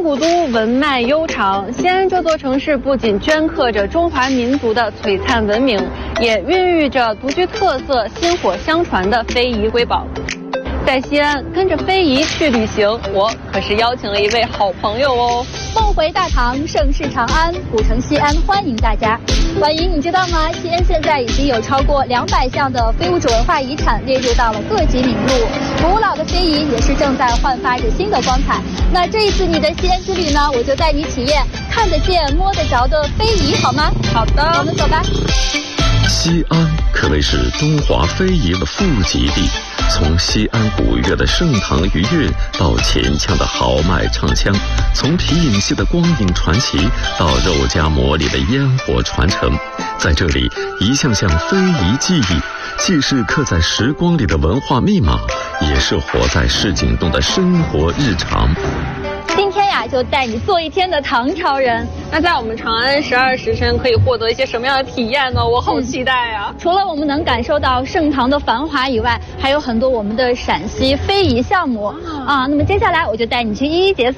古都文脉悠长，西安这座城市不仅镌刻着中华民族的璀璨文明，也孕育着独具特色、薪火相传的非遗瑰宝。在西安跟着非遗去旅行，我可是邀请了一位好朋友哦。 梦回大唐，盛世长安，古城西安欢迎大家。婉莹，你知道吗？西安现在已经有超过200项的非物质文化遗产列入到了各级名录，古老的非遗也是正在焕发着新的光彩。那这一次你的西安之旅呢，我就带你体验看得见、摸得着的非遗，好吗？ 好的， 我们走吧。 西安可谓是中华非遗的富集地，从西安古乐的盛唐余乐到秦腔的豪迈唱腔，从皮影戏的光影传奇到肉夹馍里的烟火传承，在这里一项项非遗技艺，既是刻在时光里的文化密码，也是活在市井中的生活日常。 今天呀，就带你做一天的唐朝人。 那在我们长安12时辰可以获得一些什么样的体验呢？我好期待啊！ 除了我们能感受到盛唐的繁华以外，还有很多我们的陕西非遗项目啊。那么接下来我就带你去一一解锁。